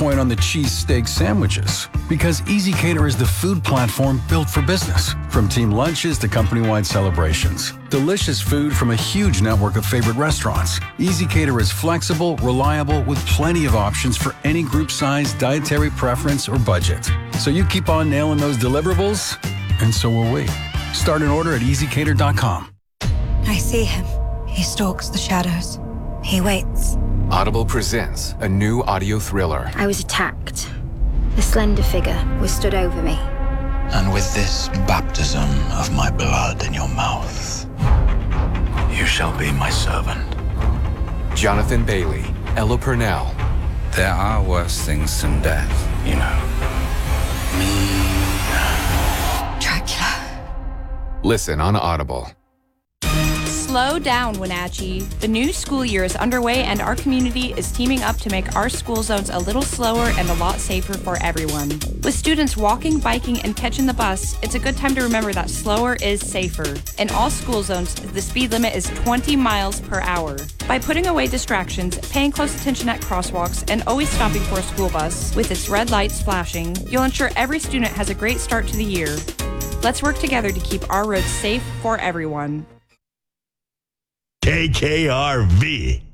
point on the cheesesteak sandwiches. Because EasyCater is the food platform built for business. From team lunches to company-wide celebrations. Delicious food from a huge network of favorite restaurants. EasyCater is flexible, reliable, with plenty of options for any group size, dietary preference, or budget. So you keep on nailing those deliverables, and so will we. Start an order at easycater.com. I see him. He stalks the shadows. He waits. Audible presents a new audio thriller. I was attacked. A slender figure was stood over me. And with this baptism of my blood in your mouth, you shall be my servant. Jonathan Bailey, Ella Purnell. There are worse things than death, you know. Dracula. Listen on Audible. Slow down, Wenatchee. The new school year is underway and our community is teaming up to make our school zones a little slower and a lot safer for everyone. With students walking, biking, and catching the bus, it's a good time to remember that slower is safer. In all school zones, the speed limit is 20 miles per hour. By putting away distractions, paying close attention at crosswalks, and always stopping for a school bus with its red lights flashing, you'll ensure every student has a great start to the year. Let's work together to keep our roads safe for everyone. KKRV.